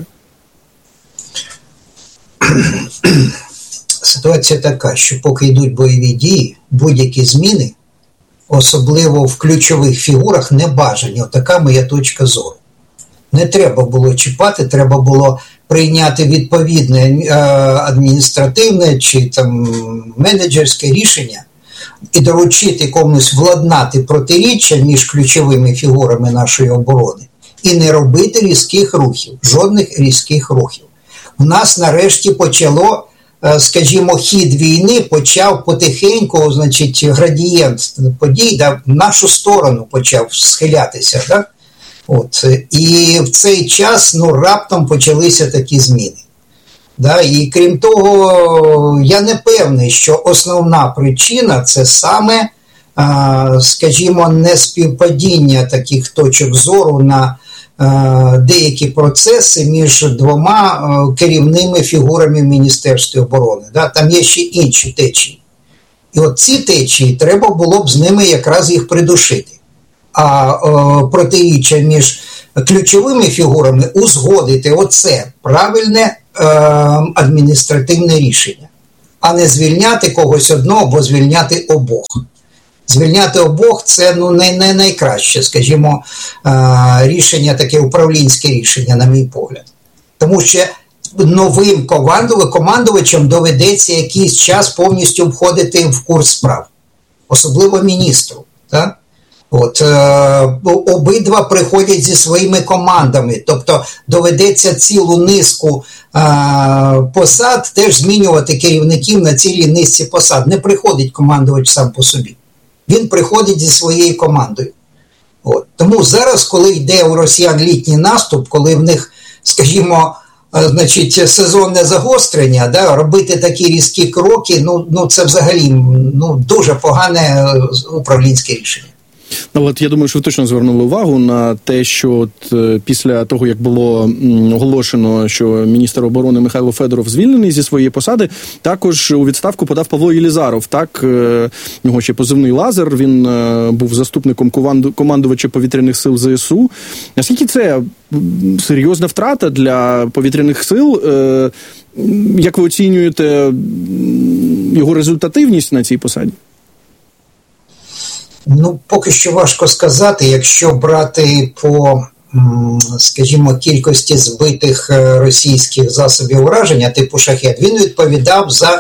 Ситуація така, що поки йдуть бойові дії, будь-які зміни, особливо в ключових фігурах, не бажані. Отака моя точка зору. Не треба було чіпати, треба було прийняти відповідне адміністративне чи там менеджерське рішення і доручити комусь владнати протиріччя між ключовими фігурами нашої оборони і не робити різких рухів, жодних різких рухів. У нас нарешті почало, скажімо, хід війни почав потихеньку, значить, градієнт подій, да, в нашу сторону почав схилятися, да? От. І в цей час, ну, раптом почалися такі зміни. Да? І крім того, я не певний, що основна причина – це саме, скажімо, неспівпадіння таких точок зору на деякі процеси між двома керівними фігурами в Міністерстві оборони. Да? Там є ще інші течії. І от ці течії треба було б з ними якраз їх придушити. А о, протиріччя між ключовими фігурами узгодити оце правильне е, адміністративне рішення, а не звільняти когось одного, або звільняти обох. Звільняти обох – це ну, не, не найкраще, скажімо, е, рішення, таке управлінське рішення, на мій погляд. Тому що новим командувачем доведеться якийсь час повністю входити в курс справ, особливо міністру. Так? От, е, обидва приходять зі своїми командами, тобто доведеться цілу низку е, посад теж змінювати керівників на цілій низці посад. Не приходить командувач сам по собі. Він приходить зі своєю командою. От. Тому зараз, коли йде у росіян літній наступ, коли в них, скажімо, значить, сезонне загострення, да, робити такі різкі кроки, ну, ну це взагалі ну, дуже погане управлінське рішення. Ну, от я думаю, що ви точно звернули увагу на те, що от, е, після того, як було м, оголошено, що міністр оборони Михайло Федоров звільнений зі своєї посади, також у відставку подав Павло Єлізаров. Так, е, його ще позивний «Лазер», він е, був заступником команду, командувача повітряних сил ЗСУ. Наскільки це серйозна втрата для повітряних сил? Е, як ви оцінюєте його результативність на цій посаді? Ну, поки що важко сказати, якщо брати по, скажімо, кількості збитих російських засобів ураження типу «Шахед», він відповідав за,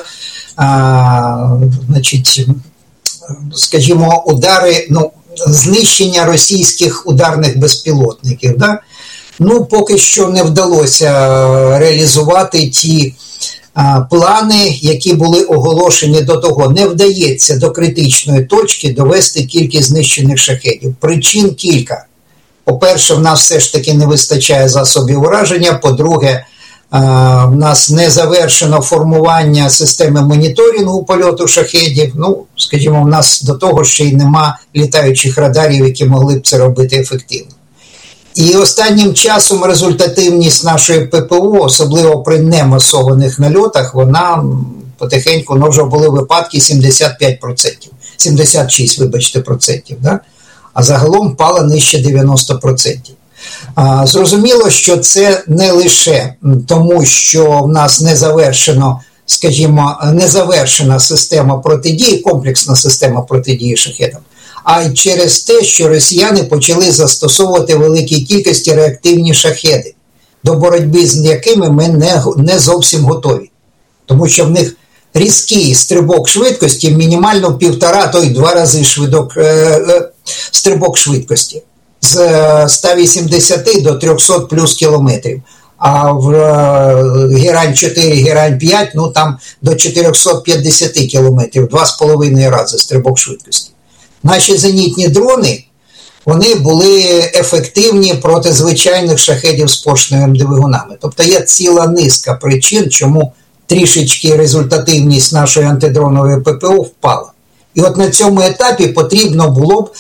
а, значить, скажімо, удари, ну, знищення російських ударних безпілотників. Да? Ну, поки що не вдалося реалізувати ті плани, які були оголошені до того. Не вдається до критичної точки довести кількість знищених шахедів. Причин кілька. По-перше, в нас все ж таки не вистачає засобів ураження. По-друге, в нас не завершено формування системи моніторингу польоту шахедів. Ну, скажімо, в нас до того ще й нема літаючих радарів, які могли б це робити ефективно. І останнім часом результативність нашої ППО, особливо при немасованих нальотах, вона потихеньку, ну вже були випадки сімдесят п'ять відсотків, сімдесят шість, вибачте, процентів, да? А загалом впала нижче дев'яносто відсотків. А, зрозуміло, що це не лише тому, що в нас не завершено, скажімо, не завершена система протидії, комплексна система протидії шахедам, а й через те, що росіяни почали застосовувати в великій кількості реактивні шахеди, до боротьби з якими ми не, не зовсім готові. Тому що в них різкий стрибок швидкості, мінімально в півтора, то й два рази швидок, е, е, стрибок швидкості. З ста вісімдесяти до трьохсот плюс кілометрів. А в е, Герань чотири, Герань п'ять, ну там до чотириста п'ятдесят кілометрів, два з половиною рази стрибок швидкості. Наші зенітні дрони, вони були ефективні проти звичайних шахедів з поршневими двигунами. Тобто є ціла низка причин, чому трішечки результативність нашої антидронової ППО впала. І от на цьому етапі потрібно було б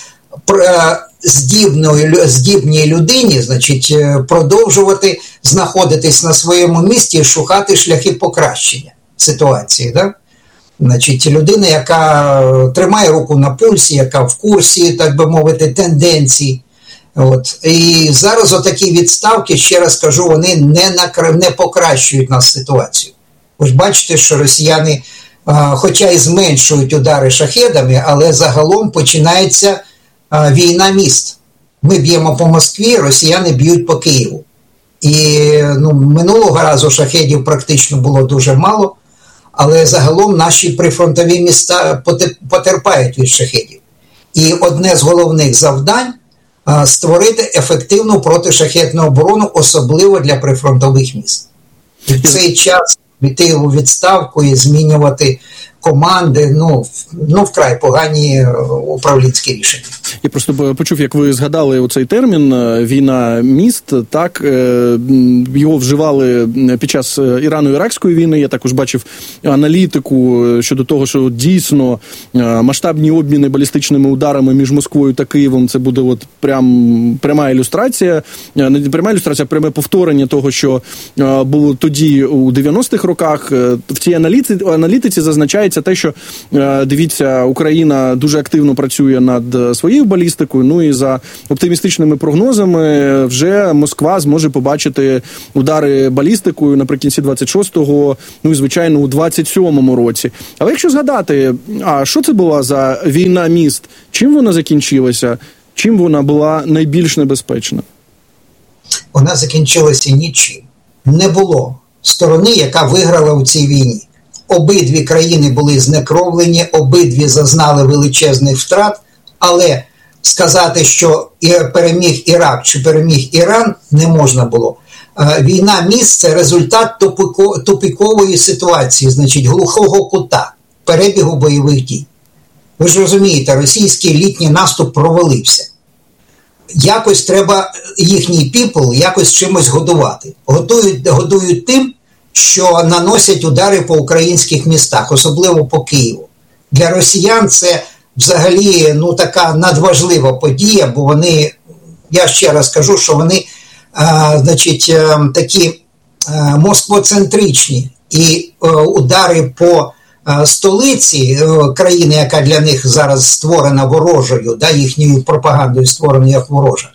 здібній людині, значить, продовжувати знаходитись на своєму місці і шукати шляхи покращення ситуації, да? Значить, людина, яка тримає руку на пульсі, яка в курсі, так би мовити, тенденцій. От. І зараз отакі відставки, ще раз кажу, вони не, накр... не покращують нас ситуацію. Ви ж бачите, що росіяни, а, хоча і зменшують удари шахедами, але загалом починається а, війна міст. Ми б'ємо по Москві, росіяни б'ють по Києву. І ну, минулого разу шахедів практично було дуже мало, але загалом наші прифронтові міста потерпають від шахедів. І одне з головних завдань – створити ефективну протишахедну оборону, особливо для прифронтових міст. І в цей час йти у відставку і змінювати команди, ну, ну вкрай погані управлінські рішення. Я просто почув, як ви згадали оцей термін «війна-міст», так, його вживали під час Ірано-Іракської війни. Я також бачив аналітику щодо того, що дійсно масштабні обміни балістичними ударами між Москвою та Києвом, це буде от прям пряма ілюстрація, не пряма ілюстрація, а пряме повторення того, що було тоді у дев'яностих роках. В цій аналітиці, аналітиці зазначається те, що, дивіться, Україна дуже активно працює над своєю балістикою, ну і за оптимістичними прогнозами вже Москва зможе побачити удари балістикою наприкінці двадцять шостого, ну і, звичайно, у двадцять сьомому році. Але якщо згадати, а що це була за війна-міст? Чим вона закінчилася? Чим вона була найбільш небезпечна? Вона закінчилася нічим. Не було сторони, яка виграла у цій війні. Обидві країни були знекровлені, обидві зазнали величезних втрат, але сказати, що переміг Ірак чи переміг Іран, не можна було. Війна-міст – це результат тупикової ситуації, значить, глухого кута, перебігу бойових дій. Ви ж розумієте, російський літній наступ провалився. Якось треба їхній піпл якось чимось годувати. Готують, годують тим, що наносять удари по українських містах, особливо по Києву. Для росіян це взагалі ну, така надважлива подія, бо вони, я ще раз кажу, що вони а, значить, а, такі а, москвоцентричні, і а, удари по а, столиці а, країни, яка для них зараз створена ворожою, да, їхньою пропагандою створена як ворожа,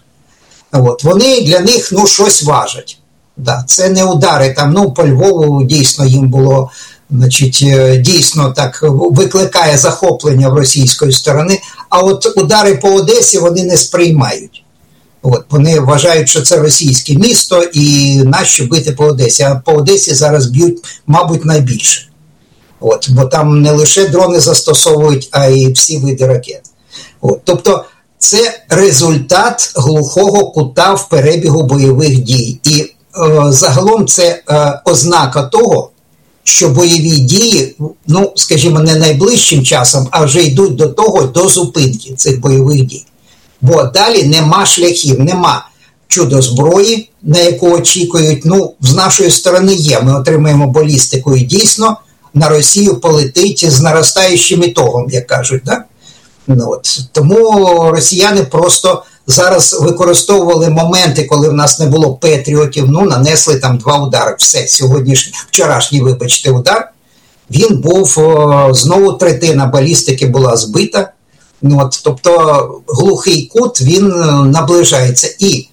от, вони для них ну, щось важать. Да, це не удари там, ну, по Львову дійсно їм було, значить, дійсно так викликає захоплення в російської сторони, а от удари по Одесі вони не сприймають. От, вони вважають, що це російське місто і нащо бити по Одесі, а по Одесі зараз б'ють, мабуть, найбільше. От, бо там не лише дрони застосовують, а й всі види ракет. От, тобто це результат глухого кута в перебігу бойових дій. І загалом це е, ознака того, що бойові дії, ну, скажімо, не найближчим часом, а вже йдуть до того, до зупинки цих бойових дій. Бо далі нема шляхів, нема чудо зброї, на яку очікують. Ну, з нашої сторони є, ми отримаємо балістику і дійсно на Росію полетить з наростаючим ітогом, як кажуть, да? Ну, от. Тому росіяни просто зараз використовували моменти, коли в нас не було патріотів, ну, нанесли там два удари. Все, сьогоднішній, вчорашній, вибачте, удар, він був, о, знову третина балістики була збита. Ну, от, тобто глухий кут, він наближається. І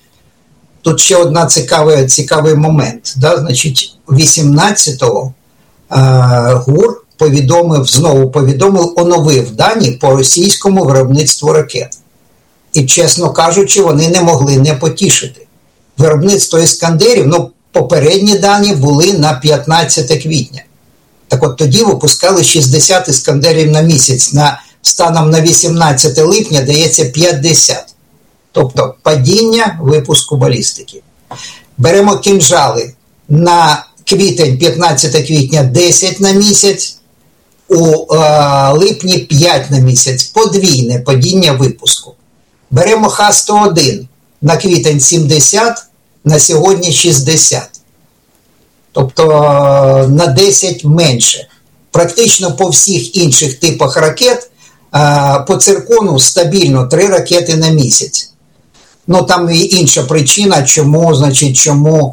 тут ще один цікавий, цікавий момент. Да? Значить, вісімнадцятого е, ГУР повідомив, знову повідомив, оновив дані по російському виробництву ракет. І, чесно кажучи, вони не могли не потішити. Виробництво іскандерів, ну, попередні дані були на п'ятнадцяте квітня. Так от тоді випускали шістдесят іскандерів на місяць. На, станом на вісімнадцяте липня дається п'ятдесят. Тобто падіння випуску балістики. Беремо кінжали на квітень, п'ятнадцяте квітня десять на місяць, у е, липні п'ять на місяць. Подвійне падіння випуску. Беремо Х сто один на квітень сімдесят, на сьогодні шістдесят. Тобто на десять менше. Практично по всіх інших типах ракет по циркону стабільно три ракети на місяць. Ну там і інша причина, чому, значить, чому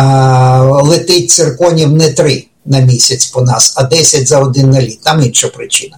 летить цирконів не три на місяць по нас, а десять за один наліт. Там інша причина.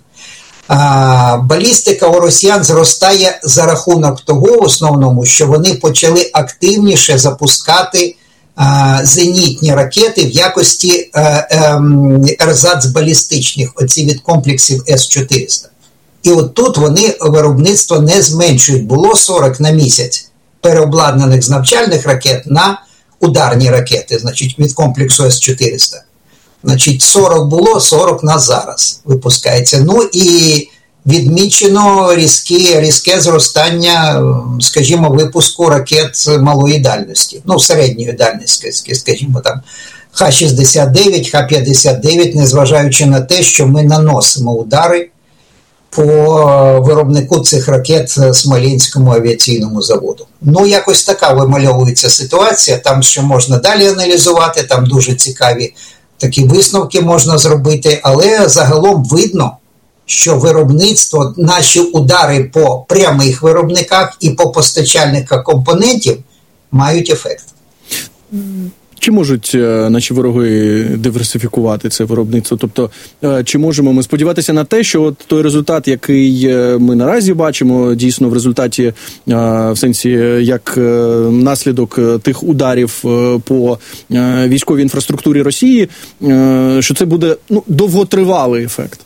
А, балістика у росіян зростає за рахунок того, в основному, що вони почали активніше запускати а, зенітні ракети в якості а, а, ерзац-балістичних, оці від комплексів С чотириста. І от тут вони виробництво не зменшують. Було сорок на місяць переобладнаних з навчальних ракет на ударні ракети, значить, від комплексу С чотириста. Значить, сорок було, сорок на зараз випускається. Ну і відмічено різке, різке зростання, скажімо, випуску ракет малої дальності. Ну, середньої дальності, скажімо, там Х шістдесят дев'ять, Х п'ятдесят дев'ять, незважаючи на те, що ми наносимо удари по виробнику цих ракет Смоленському авіаційному заводу. Ну, якось така вимальовується ситуація, там ще можна далі аналізувати, там дуже цікаві такі висновки можна зробити, але загалом видно, що виробництво, наші удари по прямих виробниках і по постачальниках компонентів мають ефект. Чи можуть наші вороги диверсифікувати це виробництво? Тобто, чи можемо ми сподіватися на те, що от той результат, який ми наразі бачимо, дійсно в результаті, в сенсі, як наслідок тих ударів по військовій інфраструктурі Росії, що це буде, ну, довготривалий ефект?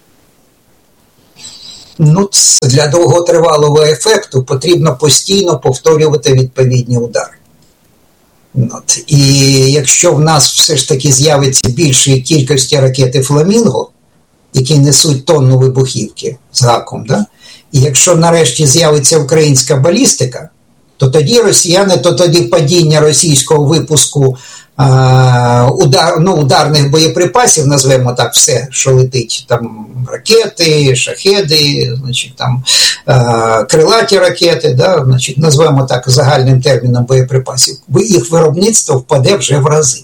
Ну, для довготривалого ефекту потрібно постійно повторювати відповідні удари. От. І якщо в нас все ж таки з'явиться більшої кількості ракети «Фламінго», які несуть тонну вибухівки з гаком, да? І якщо нарешті з'явиться українська балістика, то тоді росіяни, то тоді падіння російського випуску а, удар, ну, ударних боєприпасів, назвемо так все, що летить, там ракети, шахеди, значить, там, а, крилаті ракети, да? Значить, назвемо так загальним терміном боєприпасів, їх виробництво впаде вже в рази.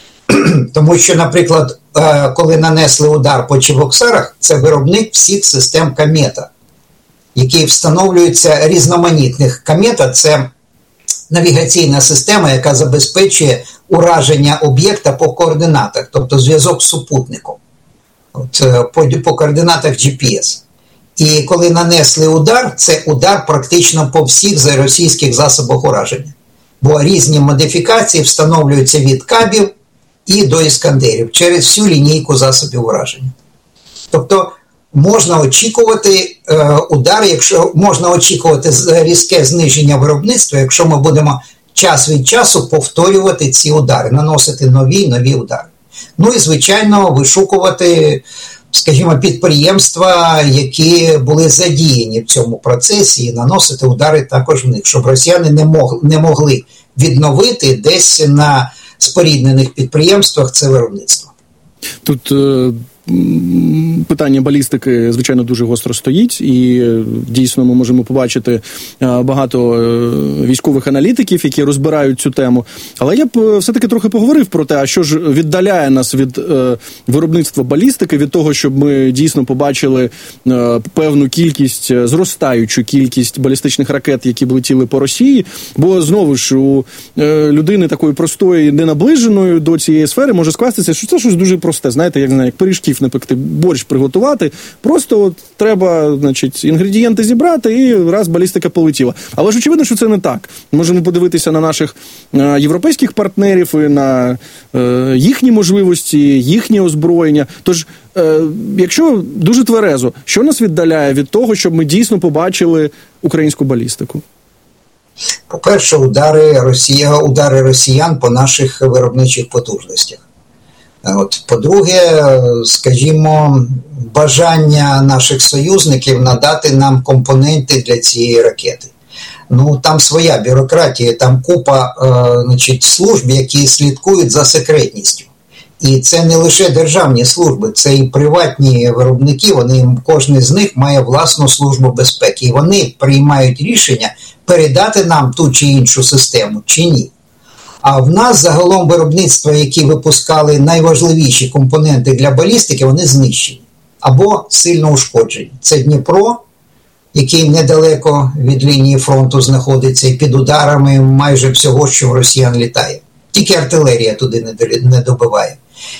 Тому що, наприклад, коли нанесли удар по Чебоксарах, це виробник всіх систем «Комета», які встановлюються різноманітних. «Комета» – це навігаційна система, яка забезпечує ураження об'єкта по координатах, тобто зв'язок з супутником, от, по, по координатах джі пі ес. І коли нанесли удар, це удар практично по всіх російських засобах ураження. Бо різні модифікації встановлюються від кабів і до іскандерів через всю лінійку засобів ураження. Тобто можна очікувати е, удар, якщо можна очікувати різке зниження виробництва, якщо ми будемо час від часу повторювати ці удари, наносити нові нові удари. Ну і, звичайно, вишукувати, скажімо, підприємства, які були задіяні в цьому процесі, і наносити удари також в них, щоб росіяни не могли, не могли відновити десь на споріднених підприємствах це виробництво. Тут е, питання балістики, звичайно, дуже гостро стоїть, і дійсно ми можемо побачити багато військових аналітиків, які розбирають цю тему. Але я б все-таки трохи поговорив про те, а що ж віддаляє нас від е, виробництва балістики, від того, щоб ми дійсно побачили е, певну кількість, зростаючу кількість балістичних ракет, які б летіли по Росії. Бо, знову ж, у е, людини такої простої, ненаближеної до цієї сфери може скластися, що це щось дуже просте, знаєте, як, як пиріжків не пекти, борщ приготувати, просто от треба, значить, інгредієнти зібрати і раз балістика полетіла. Але ж очевидно, що це не так. Можемо подивитися на наших е, європейських партнерів і на е, їхні можливості, їхнє озброєння. Тож, е, якщо дуже тверезо, що нас віддаляє від того, щоб ми дійсно побачили українську балістику? По-перше, удари, Росія, удари росіян по наших виробничих потужностях. От, по-друге, скажімо, бажання наших союзників надати нам компоненти для цієї ракети. Ну, там своя бюрократія, там купа е, значить, служб, які слідкують за секретністю. І це не лише державні служби, це і приватні виробники, вони, кожен з них має власну службу безпеки. І вони приймають рішення передати нам ту чи іншу систему, чи ні. А в нас загалом виробництва, які випускали найважливіші компоненти для балістики, вони знищені або сильно ушкоджені. Це Дніпро, який недалеко від лінії фронту знаходиться і під ударами майже всього, що в росіян літає. Тільки артилерія туди не добиває.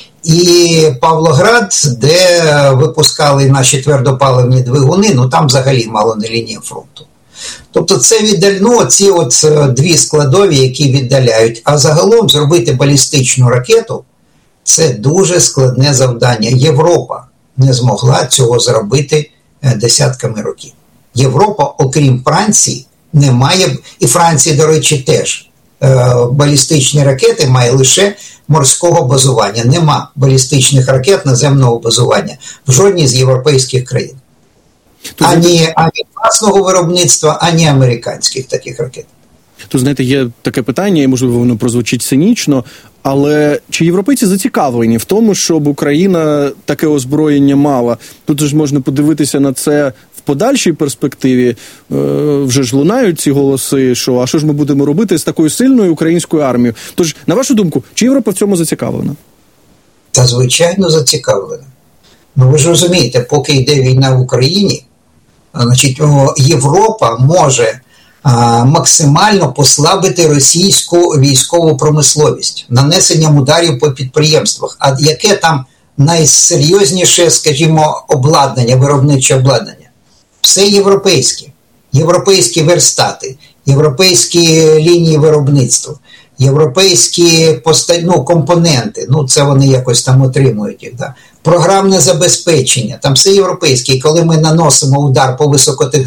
І Павлоград, де випускали наші твердопаливні двигуни, ну там взагалі мало не лінія фронту. Тобто це віддаль... ну, ці от дві складові, які віддаляють. А загалом зробити балістичну ракету – це дуже складне завдання. Європа не змогла цього зробити десятками років. Європа, окрім Франції, не має, і Франції, до речі, теж, балістичні ракети має лише морського базування. Нема балістичних ракет наземного базування в жодній з європейських країн. Ані, ані власного виробництва, ані американських таких ракет. Тут, знаєте, є таке питання, і, можливо, воно прозвучить цинічно. Але чи європейці зацікавлені в тому, щоб Україна таке озброєння мала? Тут ж можна подивитися на це в подальшій перспективі. Е, вже ж лунають ці голоси, що а що ж ми будемо робити з такою сильною українською армією? Тож, на вашу думку, чи Європа в цьому зацікавлена? Та, звичайно, зацікавлена. Ну, ви ж розумієте, поки йде війна в Україні, значить, Європа може а, максимально послабити російську військову промисловість нанесенням ударів по підприємствах. А яке там найсерйозніше, скажімо, обладнання, виробниче обладнання? Все європейське. Європейські верстати, європейські лінії виробництва, європейські ну, компоненти, ну це вони якось там отримують їх, да. Програмне забезпечення, там все європейське. І коли ми наносимо удар по високотехнологічним